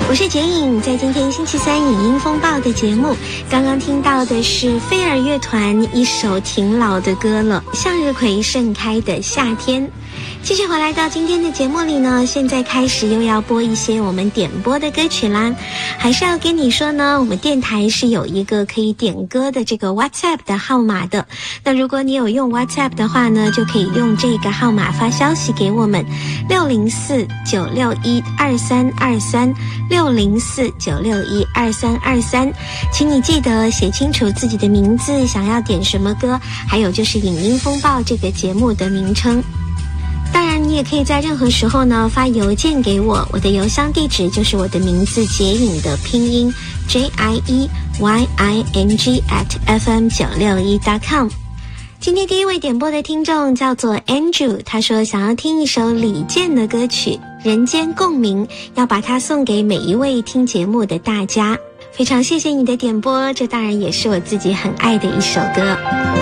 我是简颖，在今天星期三影音风暴的节目，刚刚听到的是飞儿乐团一首挺老的歌了，向日葵盛开的夏天。继续回来到今天的节目里呢，现在开始又要播一些我们点播的歌曲啦。还是要跟你说呢，我们电台是有一个可以点歌的这个 WhatsApp 的号码的。那如果你有用 WhatsApp 的话呢，就可以用这个号码发消息给我们604-961-2323 604-961-2323，请你记得写清楚自己的名字，想要点什么歌，还有就是影音风暴这个节目的名称。当然你也可以在任何时候呢发邮件给我，我的邮箱地址就是我的名字洁颖的拼音 JIEYING@fm961.com。 今天第一位点播的听众叫做 Andrew， 他说想要听一首李健的歌曲《人间共鸣》，要把它送给每一位听节目的大家。非常谢谢你的点播，这当然也是我自己很爱的一首歌。